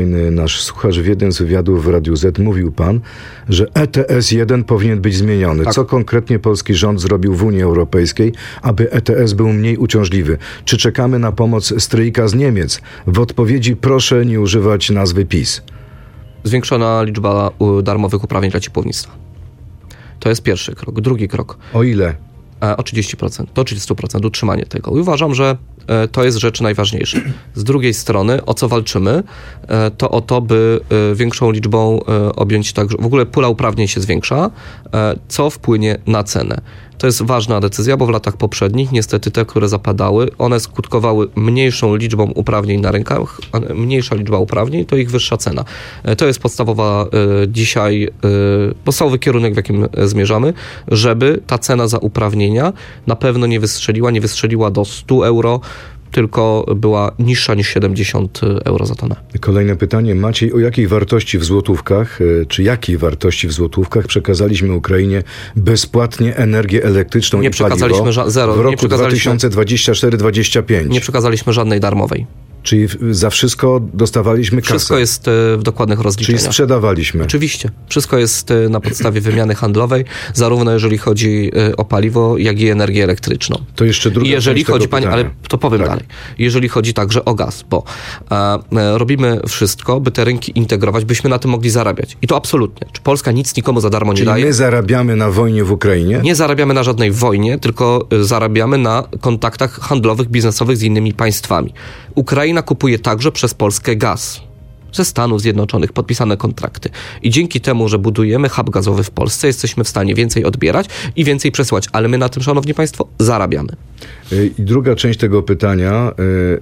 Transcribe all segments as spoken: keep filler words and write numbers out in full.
Nasz słuchacz w jednym z wywiadów w Radiu Z mówił pan, że E T S jeden powinien być zmieniony. Tak. Co konkretnie polski rząd zrobił w Unii Europejskiej, aby E T S był mniej uciążliwy? Czy czekamy na pomoc stryjka z Niemiec? W odpowiedzi proszę nie używać nazwy PiS. Zwiększona liczba darmowych uprawnień dla ciepłownictwa. To jest pierwszy krok. Drugi krok. O ile? O trzydzieści procent. Do trzydzieści procent utrzymanie tego. I uważam, że to jest rzecz najważniejsza. Z drugiej strony, o co walczymy, to o to, by większą liczbą objąć także, w ogóle pula uprawnień się zwiększa, co wpłynie na cenę. To jest ważna decyzja, bo w latach poprzednich, niestety te, które zapadały, one skutkowały mniejszą liczbą uprawnień na rynkach, a mniejsza liczba uprawnień to ich wyższa cena. To jest podstawowa y, dzisiaj, y, podstawowy kierunek, w jakim zmierzamy, żeby ta cena za uprawnienia na pewno nie wystrzeliła, nie wystrzeliła do stu euro, tylko była niższa niż siedemdziesiąt euro za tonę. Kolejne pytanie. Maciej, o jakiej wartości w złotówkach, czy jakiej wartości w złotówkach przekazaliśmy Ukrainie bezpłatnie energię elektryczną nie i paliwo przekazaliśmy ża- zero. w roku nie przekazaliśmy, dwa tysiące dwudziestym czwartym dwudziestym piątym? Nie przekazaliśmy żadnej darmowej. Czyli za wszystko dostawaliśmy kasę? Wszystko jest w dokładnych rozliczeniach. Czyli sprzedawaliśmy? Oczywiście. Wszystko jest na podstawie wymiany handlowej, zarówno jeżeli chodzi o paliwo, jak i energię elektryczną. To jeszcze druga I jeżeli chodzi, pani, ale to powiem tak. dalej. Jeżeli chodzi także o gaz, bo a, robimy wszystko, by te rynki integrować, byśmy na tym mogli zarabiać. I to absolutnie. Czy Polska nic nikomu za darmo Czyli nie daje? my zarabiamy na wojnie w Ukrainie? Nie zarabiamy na żadnej wojnie, tylko zarabiamy na kontaktach handlowych, biznesowych z innymi państwami. Ukraina kupuje także przez Polskę gaz. Ze Stanów Zjednoczonych podpisane kontrakty. I dzięki temu, że budujemy hub gazowy w Polsce, jesteśmy w stanie więcej odbierać i więcej przesyłać. Ale my na tym, szanowni państwo, zarabiamy. I druga część tego pytania,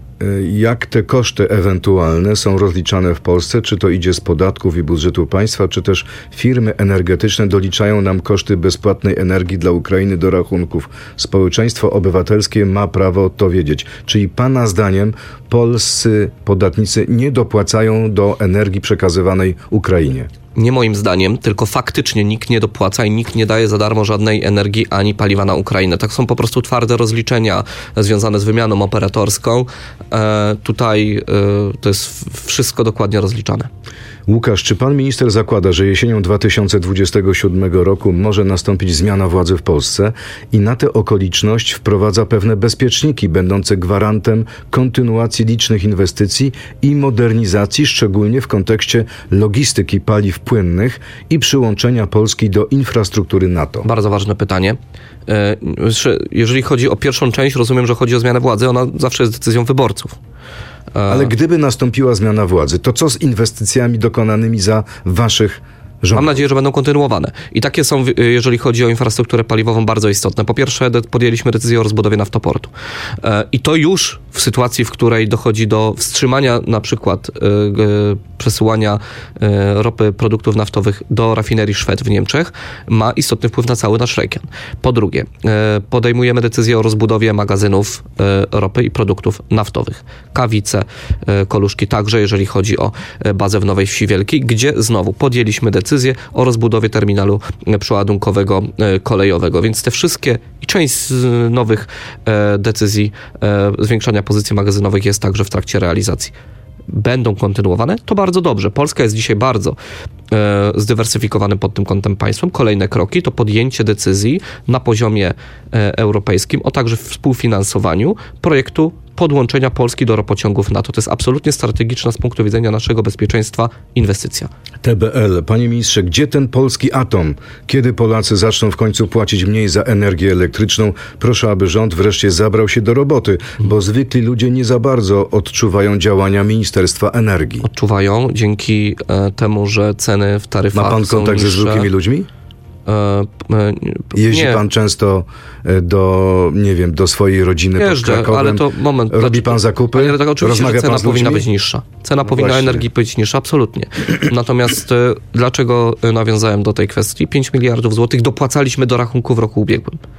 jak te koszty ewentualne są rozliczane w Polsce? Czy to idzie z podatków i budżetu państwa, czy też firmy energetyczne doliczają nam koszty bezpłatnej energii dla Ukrainy do rachunków? Społeczeństwo obywatelskie ma prawo to wiedzieć. Czyli pana zdaniem polscy podatnicy nie dopłacają do energii przekazywanej Ukrainie? Nie moim zdaniem, tylko faktycznie nikt nie dopłaca i nikt nie daje za darmo żadnej energii ani paliwa na Ukrainę. Tak są po prostu twarde rozliczenia związane z wymianą operatorską. E, tutaj e, to jest wszystko dokładnie rozliczane. Łukasz, czy pan minister zakłada, że jesienią dwa tysiące dwudziestego siódmego roku może nastąpić zmiana władzy w Polsce i na tę okoliczność wprowadza pewne bezpieczniki będące gwarantem kontynuacji licznych inwestycji i modernizacji, szczególnie w kontekście logistyki paliw płynnych i przyłączenia Polski do infrastruktury NATO? Bardzo ważne pytanie. Jeżeli chodzi o pierwszą część, rozumiem, że chodzi o zmianę władzy. Ona zawsze jest decyzją wyborców. Ale gdyby nastąpiła zmiana władzy, to co z inwestycjami dokonanymi za waszych rządów? Mam nadzieję, że będą kontynuowane. I takie są, jeżeli chodzi o infrastrukturę paliwową, bardzo istotne. Po pierwsze, podjęliśmy decyzję o rozbudowie naftoportu. I to już w sytuacji, w której dochodzi do wstrzymania na przykład przesyłania ropy, produktów naftowych do rafinerii Szwed w Niemczech, ma istotny wpływ na cały nasz region. Po drugie, podejmujemy decyzję o rozbudowie magazynów ropy i produktów naftowych. Kawice, Koluszki, także jeżeli chodzi o bazę w Nowej Wsi Wielkiej, gdzie znowu podjęliśmy decyzję o rozbudowie terminalu przeładunkowego kolejowego. Więc te wszystkie i część z nowych decyzji zwiększania pozycji magazynowych jest także w trakcie realizacji. Będą kontynuowane, to bardzo dobrze. Polska jest dzisiaj bardzo e, zdywersyfikowanym pod tym kątem państwem. Kolejne kroki to podjęcie decyzji na poziomie e, europejskim o także współfinansowaniu projektu podłączenia Polski do ropociągów NATO. To jest absolutnie strategiczna z punktu widzenia naszego bezpieczeństwa inwestycja. T B L. Panie ministrze, gdzie ten polski atom? Kiedy Polacy zaczną w końcu płacić mniej za energię elektryczną? Proszę, aby rząd wreszcie zabrał się do roboty, bo zwykli ludzie nie za bardzo odczuwają działania Ministerstwa Energii. Odczuwają dzięki e, temu, że ceny w taryfach są niższe. Ma pan kontakt ze zwykłymi ludźmi? Jeździ nie. pan często do, nie wiem, do swojej rodziny Jeżdżę, pod Krakowem? Ale to moment. Robi znaczy, pan zakupy? Ale tak oczywiście, że cena powinna być niższa. Cena no powinna właśnie. energii być niższa, absolutnie. Natomiast dlaczego nawiązałem do tej kwestii? pięć miliardów złotych dopłacaliśmy do rachunku w roku ubiegłym.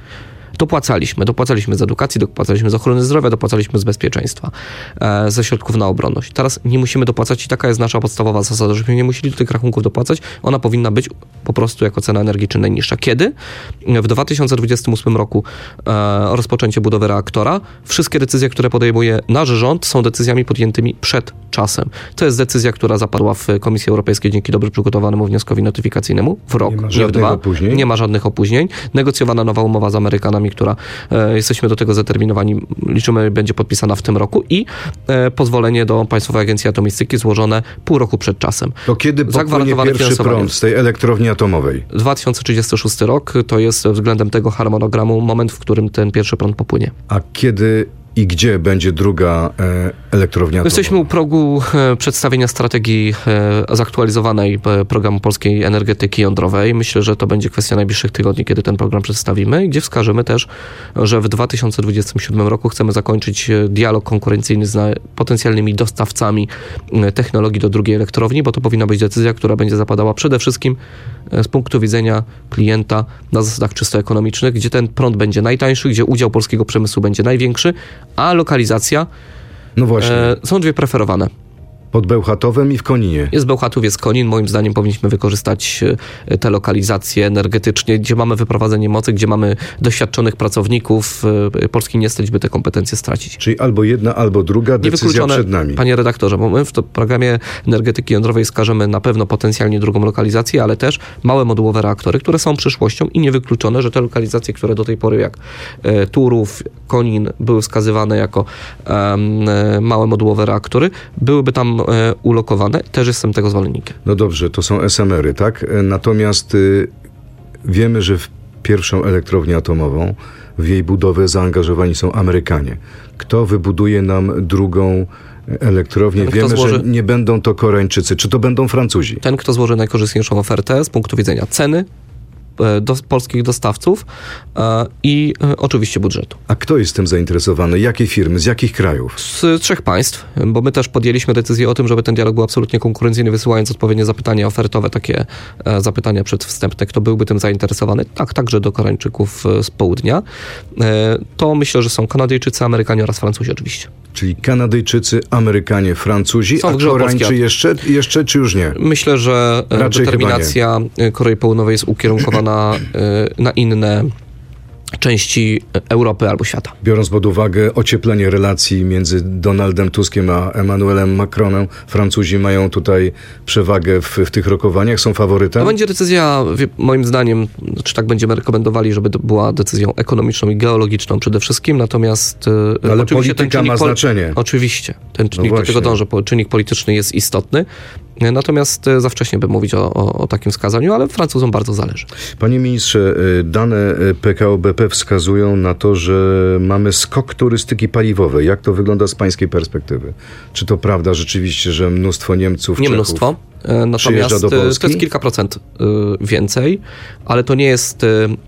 Dopłacaliśmy. Dopłacaliśmy z edukacji, dopłacaliśmy z ochrony zdrowia, dopłacaliśmy z bezpieczeństwa, e, ze środków na obronność. Teraz nie musimy dopłacać i taka jest nasza podstawowa zasada, żebyśmy nie musieli do tych rachunków dopłacać. Ona powinna być po prostu jako cena energii czy najniższa. Kiedy? W dwa tysiące dwudziestym ósmym roku e, rozpoczęcie budowy reaktora. Wszystkie decyzje, które podejmuje nasz rząd, są decyzjami podjętymi przed czasem. To jest decyzja, która zapadła w Komisji Europejskiej dzięki dobrze przygotowanemu wnioskowi notyfikacyjnemu w rok, nie, nie w dwa. Opóźnień. Nie ma żadnych opóźnień. Negocjowana nowa umowa z Amerykanami, która e, jesteśmy do tego zdeterminowani, liczymy, będzie podpisana w tym roku i e, pozwolenie do Państwowej Agencji Atomistyki złożone pół roku przed czasem. To kiedy popłynie pierwszy prąd z tej elektrowni atomowej? dwa tysiące trzydziesty szósty rok to jest względem tego harmonogramu moment, w którym ten pierwszy prąd popłynie. A kiedy i gdzie będzie druga e, elektrownia atomowa? Jesteśmy u progu e, przedstawienia strategii e, zaktualizowanej e, programu polskiej energetyki jądrowej. Myślę, że to będzie kwestia najbliższych tygodni, kiedy ten program przedstawimy, gdzie wskażemy też, że w dwa tysiące dwudziestym siódmym roku chcemy zakończyć dialog konkurencyjny z potencjalnymi dostawcami e, technologii do drugiej elektrowni, bo to powinna być decyzja, która będzie zapadała przede wszystkim e, z punktu widzenia klienta na zasadach czysto ekonomicznych, gdzie ten prąd będzie najtańszy, gdzie udział polskiego przemysłu będzie największy, a lokalizacja no właśnie. E, są dwie preferowane. Pod Bełchatowem i w Koninie. Jest Bełchatów, jest Konin. Moim zdaniem powinniśmy wykorzystać te lokalizacje energetycznie, gdzie mamy wyprowadzenie mocy, gdzie mamy doświadczonych pracowników. Polski nie stać, by te kompetencje stracić. Czyli albo jedna, albo druga decyzja przed nami. Panie redaktorze, bo my w to programie energetyki jądrowej skażemy na pewno potencjalnie drugą lokalizację, ale też małe modułowe reaktory, które są przyszłością i niewykluczone, że te lokalizacje, które do tej pory jak e, Turów, Konin były wskazywane jako e, małe modułowe reaktory, byłyby tam ulokowane, też jestem tego zwolennikiem. No dobrze, to są es em ery, tak? Natomiast y, wiemy, że w pierwszą elektrownię atomową, w jej budowę zaangażowani są Amerykanie. Kto wybuduje nam drugą elektrownię? Ten, Wiemy, złoży... że nie będą to Koreańczycy. Czy to będą Francuzi? Ten, kto złoży najkorzystniejszą ofertę z punktu widzenia ceny, do polskich dostawców e, i e, oczywiście budżetu. A kto jest tym zainteresowany? Jakie firmy? Z jakich krajów? Z trzech państw, bo my też podjęliśmy decyzję o tym, żeby ten dialog był absolutnie konkurencyjny, wysyłając odpowiednie zapytania ofertowe, takie e, zapytania przedwstępne, kto byłby tym zainteresowany, tak, także do Koreańczyków e, z południa. E, to myślę, że są Kanadyjczycy, Amerykanie oraz Francuzi oczywiście. Czyli Kanadyjczycy, Amerykanie, Francuzi, są a Koreańczycy jeszcze, jeszcze czy już nie? Myślę, że Raczej determinacja Korei Południowej jest ukierunkowana na inne części Europy albo świata. Biorąc pod uwagę ocieplenie relacji między Donaldem Tuskiem a Emmanuelem Macronem, Francuzi mają tutaj przewagę w, w tych rokowaniach, są faworytem? To będzie decyzja, moim zdaniem, czy tak będziemy rekomendowali, żeby to była decyzją ekonomiczną i geologiczną przede wszystkim, natomiast ale oczywiście polityka ten ma pol- znaczenie. Oczywiście, ten czynnik no do tego dąży, czynnik polityczny jest istotny, natomiast za wcześnie by mówić o, o, o takim wskazaniu, ale Francuzom bardzo zależy. Panie ministrze, dane P K O B P wskazują na to, że mamy skok turystyki paliwowej. Jak to wygląda z pańskiej perspektywy? Czy to prawda rzeczywiście, że mnóstwo Niemców, Nie Czechów mnóstwo. Natomiast do Polski? To jest kilka procent więcej, ale to nie jest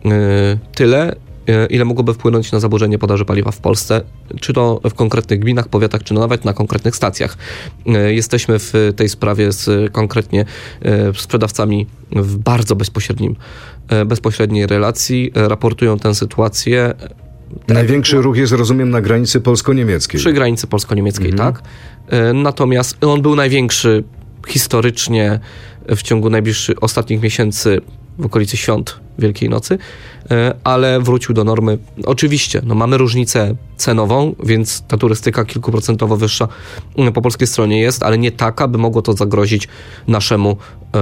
tyle, ile mogłoby wpłynąć na zaburzenie podaży paliwa w Polsce, czy to w konkretnych gminach, powiatach, czy nawet na konkretnych stacjach. Jesteśmy w tej sprawie z konkretnie sprzedawcami w bardzo bezpośrednim, bezpośredniej relacji, raportują tę sytuację. Największy ruch jest, rozumiem, na granicy polsko-niemieckiej. Przy granicy polsko-niemieckiej, mhm. tak. Natomiast on był największy historycznie w ciągu najbliższych ostatnich miesięcy w okolicy świąt Wielkiej Nocy, ale wrócił do normy. Oczywiście, no mamy różnicę cenową, więc ta turystyka kilkuprocentowo wyższa po polskiej stronie jest, ale nie taka, by mogło to zagrozić naszemu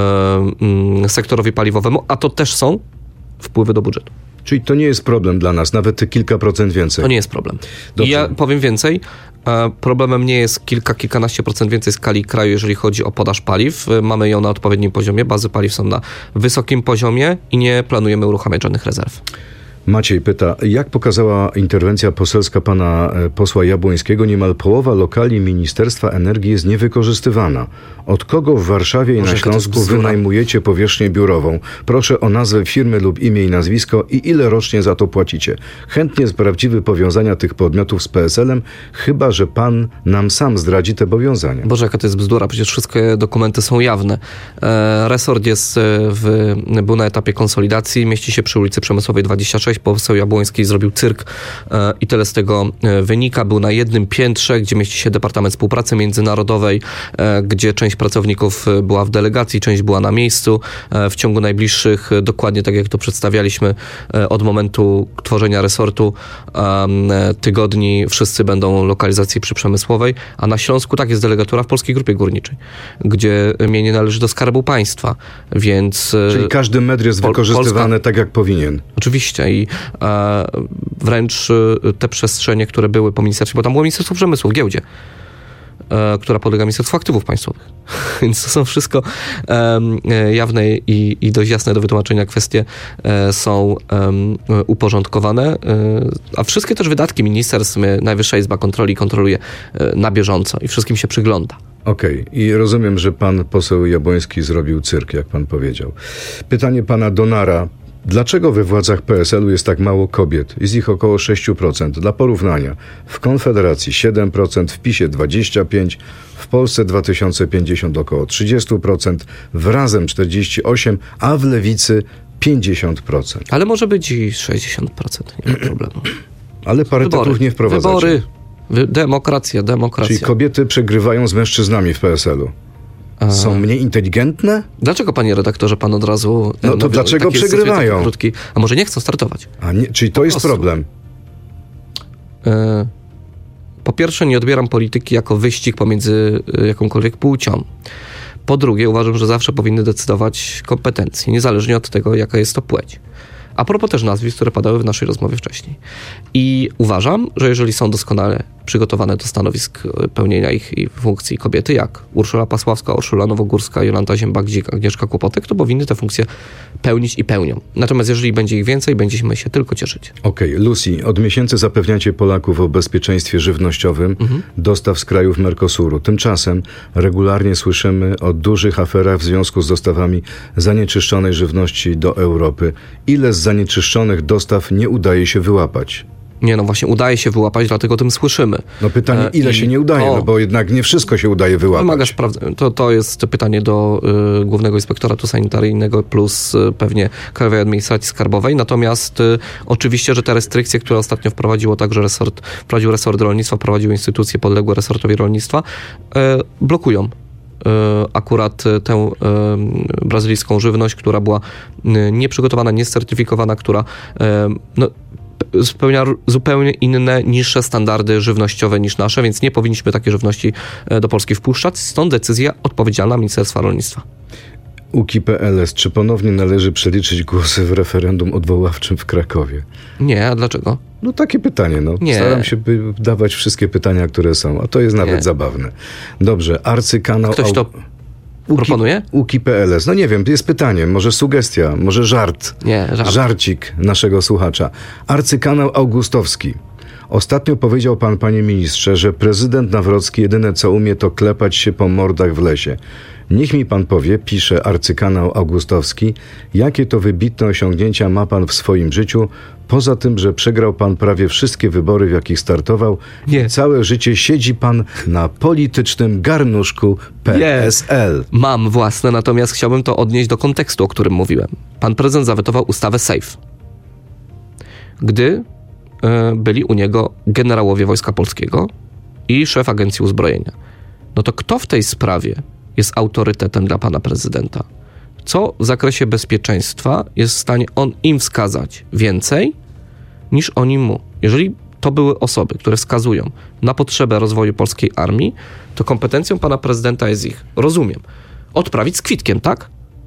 e, sektorowi paliwowemu, a to też są wpływy do budżetu. Czyli to nie jest problem dla nas, nawet te kilka procent więcej. To nie jest problem. Dobrze. I ja powiem więcej, problemem nie jest kilka, kilkanaście procent więcej skali kraju, jeżeli chodzi o podaż paliw. Mamy ją na odpowiednim poziomie, bazy paliw są na wysokim poziomie i nie planujemy uruchamiać żadnych rezerw. Maciej pyta, jak pokazała interwencja poselska pana posła Jabłońskiego, niemal połowa lokali Ministerstwa Energii jest niewykorzystywana. Od kogo w Warszawie i Boże, na Śląsku wynajmujecie powierzchnię biurową? Proszę o nazwę firmy lub imię i nazwisko i ile rocznie za to płacicie. Chętnie sprawdzi powiązania tych podmiotów z P S L-em, chyba że pan nam sam zdradzi te powiązania. Boże, jaka to jest bzdura, przecież wszystkie dokumenty są jawne. E, resort jest w, był na etapie konsolidacji, mieści się przy ulicy Przemysłowej dwadzieścia sześć. sześć, poseł Jabłoński zrobił cyrk e, i tyle z tego e, wynika. Był na jednym piętrze, gdzie mieści się Departament Współpracy Międzynarodowej, e, gdzie część pracowników była w delegacji, część była na miejscu. E, w ciągu najbliższych, e, dokładnie tak jak to przedstawialiśmy, e, od momentu tworzenia resortu e, tygodni wszyscy będą lokalizacji przyprzemysłowej, a na Śląsku tak jest delegatura w Polskiej Grupie Górniczej, gdzie mienie należy do Skarbu Państwa, więc... Czyli każdy metr jest Pol- wykorzystywany Polska, tak, jak powinien. Oczywiście i e, wręcz te przestrzenie, które były po ministerstwie, bo tam było Ministerstwo Przemysłu w giełdzie, e, która podlega Ministerstwu Aktywów Państwowych. Więc to są wszystko e, jawne i, i dość jasne do wytłumaczenia kwestie e, są e, uporządkowane, e, a wszystkie też wydatki ministerstw, Najwyższa Izba Kontroli kontroluje e, na bieżąco i wszystkim się przygląda. Okej. Okay. I rozumiem, że pan poseł Jabłoński zrobił cyrk, jak pan powiedział. Pytanie pana Donara. Dlaczego we władzach P S L-u jest tak mało kobiet? Jest ich około sześć procent. Dla porównania, w Konfederacji siedem procent, w PiSie dwadzieścia pięć procent, w Polsce dwa tysiące pięćdziesiąt około trzydzieści procent, w Razem czterdzieści osiem procent, a w Lewicy pięćdziesiąt procent. Ale może być i sześćdziesiąt procent, nie ma problemu. Ale parytetów Wybory. nie wprowadzacie. Wybory. Demokracja, demokracja. Czyli kobiety przegrywają z mężczyznami w P S L-u. Są mniej inteligentne? Dlaczego, panie redaktorze, pan od razu... No to dlaczego przegrywają? Krótki, a może nie chcą startować? A nie, czyli to po jest prostu. problem. E, po pierwsze, nie odbieram polityki jako wyścig pomiędzy jakąkolwiek płcią. Po drugie, uważam, że zawsze powinny decydować kompetencje, niezależnie od tego, jaka jest to płeć. A propos też nazwisk, które padały w naszej rozmowie wcześniej. I uważam, że jeżeli są doskonale przygotowane do stanowisk pełnienia ich i funkcji kobiety, jak Urszula Pasławska, Urszula Nowogórska, Jolanta Ziębak-Dzik, Agnieszka Kłopotek, to powinny te funkcje pełnić i pełnią. Natomiast jeżeli będzie ich więcej, będziemy się tylko cieszyć. Okej, okay. Lucy, od miesięcy zapewniacie Polaków o bezpieczeństwie żywnościowym mhm. dostaw z krajów Mercosuru. Tymczasem regularnie słyszymy o dużych aferach w związku z dostawami zanieczyszczonej żywności do Europy. Ile z zanieczyszczonych dostaw nie udaje się wyłapać? Nie, no właśnie udaje się wyłapać, dlatego o tym słyszymy. No pytanie, ile I się nie udaje, to, no bo jednak nie wszystko się udaje wyłapać. Wymaga sprawdzenia. To, to jest pytanie do y, Głównego Inspektoratu Sanitaryjnego plus y, pewnie Krajowej Administracji Skarbowej. Natomiast y, oczywiście, że te restrykcje, które ostatnio wprowadziło także resort, wprowadził resort rolnictwa, wprowadziły instytucje podległe resortowi rolnictwa, y, blokują akurat tę brazylijską żywność, która była nieprzygotowana, niecertyfikowana, która no, spełnia zupełnie inne, niższe standardy żywnościowe niż nasze, więc nie powinniśmy takiej żywności do Polski wpuszczać. Stąd decyzja odpowiedzialna Ministerstwa Rolnictwa. U K I P L S, czy ponownie należy przeliczyć głosy w referendum odwoławczym w Krakowie? Nie, a dlaczego? No takie pytanie, no. Nie. Staram się by dawać wszystkie pytania, które są, a to jest nawet nie. zabawne. Dobrze, arcykanał... Ktoś to proponuje? U K I P L S, no nie wiem, to jest pytanie, może sugestia, może żart. Nie, żart. Żarcik naszego słuchacza. Arcykanał Augustowski. Ostatnio powiedział pan, panie ministrze, że prezydent Nawrocki jedyne co umie, to klepać się po mordach w lesie. Niech mi pan powie, pisze arcykanał Augustowski, jakie to wybitne osiągnięcia ma pan w swoim życiu, poza tym, że przegrał pan prawie wszystkie wybory, w jakich startował. Nie. I całe życie siedzi pan na politycznym garnuszku P S L. Nie. Mam własne, natomiast chciałbym to odnieść do kontekstu, o którym mówiłem. Pan prezydent zawetował ustawę SAFE. Gdy y, byli u niego generałowie Wojska Polskiego i szef Agencji Uzbrojenia. No to kto w tej sprawie jest autorytetem dla pana prezydenta? Co w zakresie bezpieczeństwa jest w stanie on im wskazać więcej niż oni mu? Jeżeli to były osoby, które wskazują na potrzebę rozwoju polskiej armii, to kompetencją pana prezydenta jest ich, rozumiem, odprawić z kwitkiem, tak?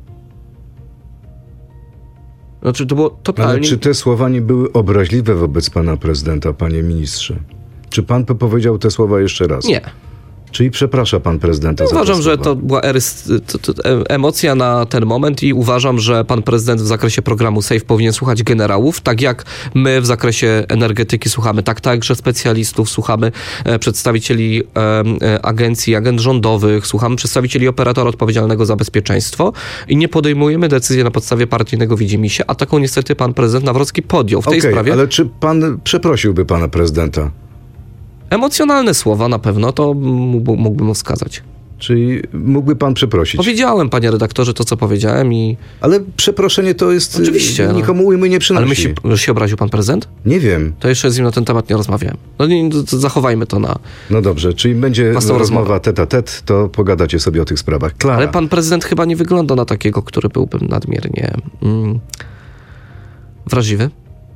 Znaczy to było totalnie... Ale czy te słowa nie były obraźliwe wobec pana prezydenta, panie ministrze? Czy pan powiedział te słowa jeszcze raz? Nie. Czyli przeprasza pan prezydenta za te Uważam, słowa. że to była erys, to, to, emocja na ten moment i uważam, że pan prezydent w zakresie programu SAFE powinien słuchać generałów, tak jak my w zakresie energetyki słuchamy, tak także specjalistów, słuchamy e, przedstawicieli e, e, agencji, agent rządowych, słuchamy przedstawicieli operatora odpowiedzialnego za bezpieczeństwo i nie podejmujemy decyzji na podstawie partyjnego widzimisię, a taką niestety pan prezydent Nawrocki podjął w tej okay, sprawie. Ale czy pan przeprosiłby pana prezydenta? Emocjonalne słowa na pewno, to mógłbym mu wskazać. Czyli mógłby pan przeprosić. Powiedziałem, panie redaktorze, to, co powiedziałem i... Ale przeproszenie to jest... Oczywiście. Nikomu no. ujmy nie przynosi. Ale myśli, że się obraził pan prezydent? Nie wiem. To jeszcze z nim na ten temat nie rozmawiałem. No nie, to zachowajmy to na... No dobrze, czyli będzie rozmowa tete a tete, to pogadacie sobie o tych sprawach. Klara. Ale pan prezydent chyba nie wygląda na takiego, który byłby nadmiernie mm, wrażliwy.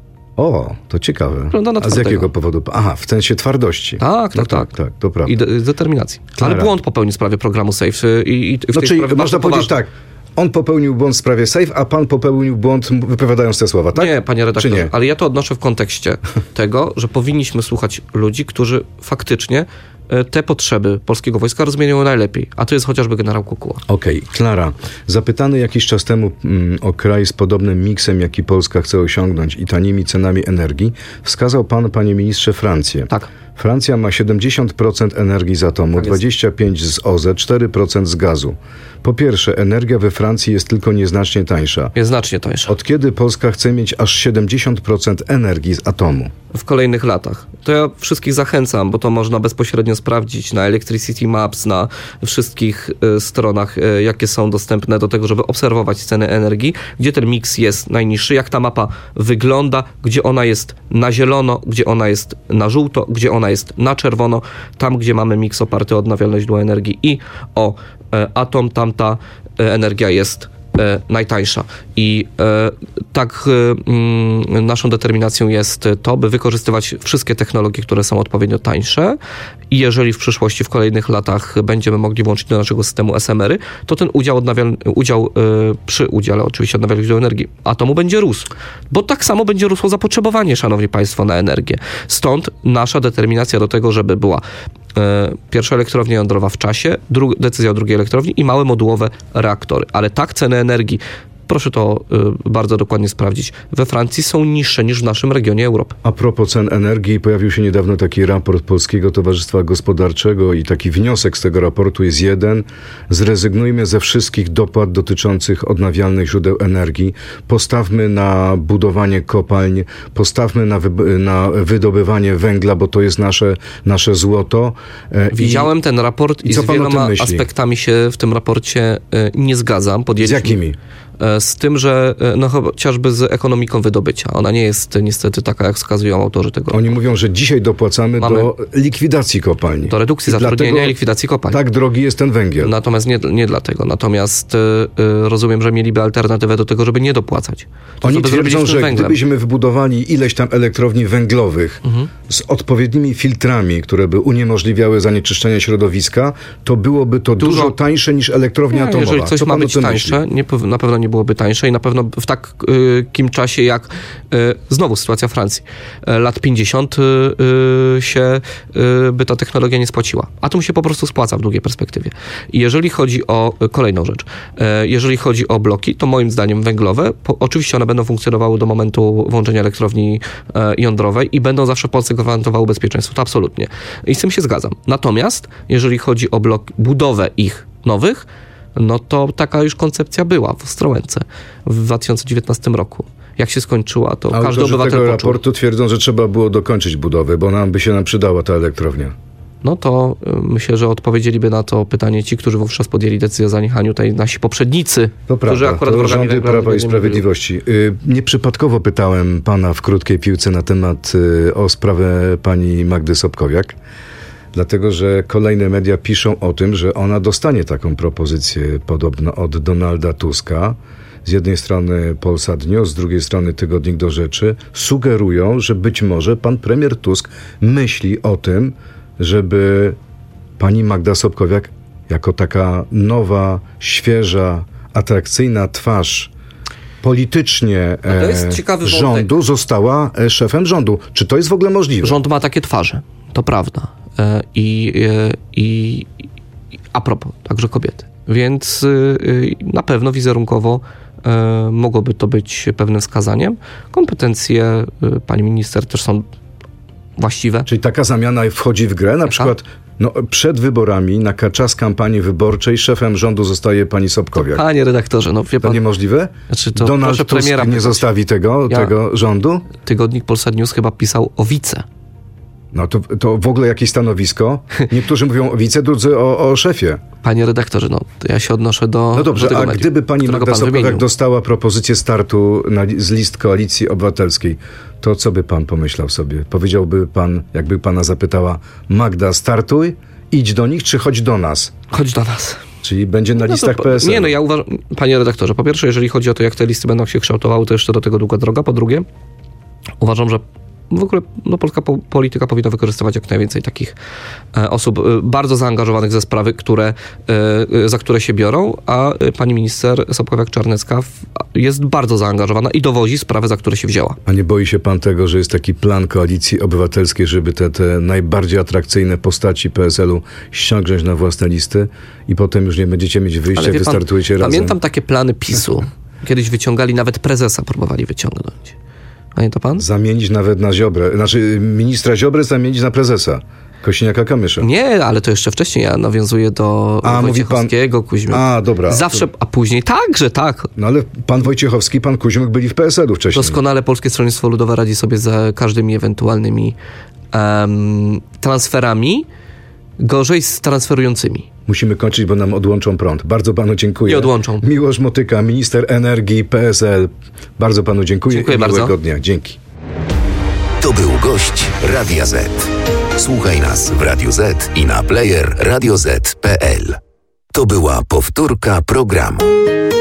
O, to ciekawe. A z jakiego powodu? Aha, w sensie twardości. Tak, tak, no tak. tak, tak, to prawda. I de- determinacji. Klara. Ale błąd popełnił w sprawie programu SAFE i, i w no, tej czyli sprawie można powiedzieć poważny. tak, on popełnił błąd w sprawie SAFE, a pan popełnił błąd wypowiadając te słowa, tak? Nie, panie redaktorze, nie? ale ja to odnoszę w kontekście tego, że powinniśmy słuchać ludzi, którzy faktycznie te potrzeby polskiego wojska rozumieją najlepiej, a to jest chociażby generał Kukuła. Okej, okay. Klara, zapytany jakiś czas temu mm, o kraj z podobnym miksem, jaki Polska chce osiągnąć i tanimi cenami energii, wskazał pan, panie ministrze, Francję. Tak. Francja ma siedemdziesiąt procent energii z atomu, tak dwadzieścia pięć procent z O Z E, cztery procent z gazu. Po pierwsze, energia we Francji jest tylko nieznacznie tańsza. Jest znacznie tańsza. Od kiedy Polska chce mieć aż siedemdziesiąt procent energii z atomu? W kolejnych latach. To ja wszystkich zachęcam, bo to można bezpośrednio sprawdzić na Electricity Maps, na wszystkich y, stronach, y, jakie są dostępne do tego, żeby obserwować ceny energii, gdzie ten miks jest najniższy, jak ta mapa wygląda, gdzie ona jest na zielono, gdzie ona jest na żółto, gdzie ona jest na czerwono. Tam, gdzie mamy miks oparty o odnawialne źródła energii i o e, atom, tam ta e, energia jest e, najtańsza. I e, tak e, m, naszą determinacją jest to, by wykorzystywać wszystkie technologie, które są odpowiednio tańsze i jeżeli w przyszłości, w kolejnych latach będziemy mogli włączyć do naszego systemu S M R-y, to ten udział, odnawial, udział e, przy udziale oczywiście odnawialnych źródeł energii atomu będzie rósł. Bo tak samo będzie rosło zapotrzebowanie, szanowni państwo, na energię. Stąd nasza determinacja do tego, żeby była e, pierwsza elektrownia jądrowa w czasie, dru- decyzja o drugiej elektrowni i małe modułowe reaktory. Ale tak ceny energii, proszę to y, bardzo dokładnie sprawdzić, we Francji są niższe niż w naszym regionie Europy. A propos cen energii, pojawił się niedawno taki raport Polskiego Towarzystwa Gospodarczego i taki wniosek z tego raportu jest jeden. Zrezygnujmy ze wszystkich dopłat dotyczących odnawialnych źródeł energii. Postawmy na budowanie kopalń, postawmy na, wy- na wydobywanie węgla, bo to jest nasze, nasze złoto. E, Widziałem i, ten raport i, i z wieloma aspektami się w tym raporcie y, nie zgadzam. Podjęliśmy, z jakimi? Z tym, że no chociażby z ekonomiką wydobycia. Ona nie jest niestety taka, jak wskazują autorzy tego. Oni mówią, że dzisiaj dopłacamy Mamy do likwidacji kopalni. Do redukcji zatrudnienia i likwidacji kopalni. Tak drogi jest ten węgiel. Natomiast nie, nie dlatego. Natomiast y, y, rozumiem, że mieliby alternatywę do tego, żeby nie dopłacać. To, Oni twierdzą, że węglem. gdybyśmy wybudowali ileś tam elektrowni węglowych mhm. z odpowiednimi filtrami, które by uniemożliwiały zanieczyszczenie środowiska, to byłoby to dużo, dużo tańsze niż elektrownia nie, atomowa. Jeżeli coś Co ma być tańsze, nie, na pewno nie byłoby tańsze i na pewno w takim czasie jak y, znowu sytuacja Francji. Y, lat pięćdziesiąt y, się y, by ta technologia nie spłaciła. Atom się po prostu spłaca w długiej perspektywie. I jeżeli chodzi o y, kolejną rzecz, y, jeżeli chodzi o bloki, to moim zdaniem węglowe, po, oczywiście one będą funkcjonowały do momentu włączenia elektrowni y, jądrowej i będą zawsze Polsce gwarantowały bezpieczeństwo. To absolutnie. I z tym się zgadzam. Natomiast jeżeli chodzi o blok, budowę ich nowych, no to taka już koncepcja była w Ostrołęce w dwa tysiące dziewiętnastym roku. Jak się skończyła, to autorzy każdy obywatel tego poczuł. Raportu twierdzą, że trzeba było dokończyć budowę, bo nam by się nam przydała ta elektrownia. No to y, myślę, że odpowiedzieliby na to pytanie ci, którzy wówczas podjęli decyzję o zaniechaniu, tutaj nasi poprzednicy, to którzy prawda, akurat to rządy Prawa i Sprawiedliwości. Y, nieprzypadkowo pytałem pana w krótkiej piłce na temat y, o sprawę pani Magdy Sobkowiak. Dlatego, że kolejne media piszą o tym, że ona dostanie taką propozycję podobno od Donalda Tuska. Z jednej strony Polsat News, z drugiej strony Tygodnik do Rzeczy. Sugerują, że być może pan premier Tusk myśli o tym, żeby pani Magda Sobkowiak jako taka nowa, świeża, atrakcyjna twarz politycznie no to jest ciekawy e, rządu wątek. Została e, szefem rządu. Czy to jest w ogóle możliwe? Rząd ma takie twarze, to prawda. I, i, i a propos, także kobiety. Więc na pewno wizerunkowo mogłoby to być pewnym wskazaniem. Kompetencje pani minister też są właściwe. Czyli taka zamiana wchodzi w grę? Na Jaka? przykład no, przed wyborami, na czas kampanii wyborczej szefem rządu zostaje pani Sobkowiak. To, panie redaktorze, no wie pan... To niemożliwe? Znaczy to Donald Tusk premiera nie zostawi tego, ja, tego rządu? Tygodnik Polsat News chyba pisał o wice. No to, to w ogóle jakieś stanowisko? Niektórzy mówią o wice, drudzy o, o szefie. Panie redaktorze, no to ja się odnoszę do No dobrze, do tego a medium, gdyby pani którego Magda pan Sopowiak wymienił. dostała propozycję startu na, li- z list Koalicji Obywatelskiej, to co by pan pomyślał sobie? Powiedziałby pan, jakby pana zapytała, Magda, startuj, idź do nich, czy chodź do nas? Chodź do nas. Czyli będzie na No to listach po- P S L. Nie, no ja uważam, panie redaktorze, po pierwsze, jeżeli chodzi o to, jak te listy będą się kształtowały, to jeszcze do tego długa droga. Po drugie, uważam, że w ogóle no, polska po, polityka powinna wykorzystywać jak najwięcej takich e, osób e, bardzo zaangażowanych ze sprawy, które, e, e, za które się biorą, a e, pani minister Sopowiak-Czarnecka w, jest bardzo zaangażowana i dowozi sprawy, za które się wzięła. A nie boi się pan tego, że jest taki plan Koalicji Obywatelskiej, żeby te, te najbardziej atrakcyjne postaci P S L-u ściągnąć na własne listy i potem już nie będziecie mieć wyjścia, Ale wie pan, wystartujecie razem? pamiętam takie plany PiSu. Kiedyś wyciągali, nawet prezesa próbowali wyciągnąć. Pamięta pan? Zamienić nawet na Ziobrę, znaczy ministra Ziobrę zamienić na prezesa Kosiniaka-Kamysza. Nie, ale to jeszcze wcześniej ja nawiązuję do A, mówi pan- Wojciechowskiego, Kuźmiuk. A, dobra. Zawsze, a później także, tak. No ale pan Wojciechowski, pan Kuźmiuk byli w P S L-u wcześniej. Doskonale Polskie Stronnictwo Ludowe radzi sobie za każdymi ewentualnymi em, transferami, gorzej z transferującymi. Musimy kończyć, bo nam odłączą prąd. Bardzo panu dziękuję. Nie odłączą. Miłosz Motyka, minister energii, P S L. Bardzo panu dziękuję. Dziękuję i miłego bardzo. dnia. Dzięki. To był gość Radia Z. Słuchaj nas w Radio Z i na player radio z kropka p l. To była powtórka programu.